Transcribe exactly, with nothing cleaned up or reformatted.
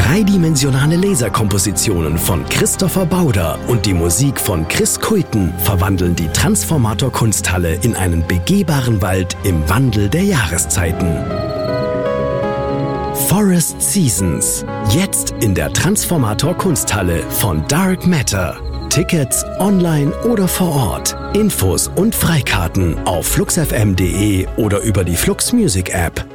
Dreidimensionale Laserkompositionen von Christopher Bauder und die Musik von Chris Kuiten verwandeln die Transformator Kunsthalle in einen begehbaren Wald im Wandel der Jahreszeiten. Forest Seasons. Jetzt in der Transformator Kunsthalle von Dark Matter. Tickets online oder vor Ort. Infos und Freikarten auf flux f m punkt d e oder über die Flux Music App.